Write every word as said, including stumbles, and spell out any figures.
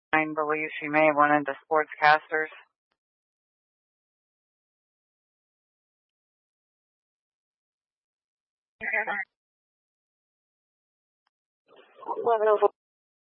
I believe she may have went into sportscasters. eleven oh four.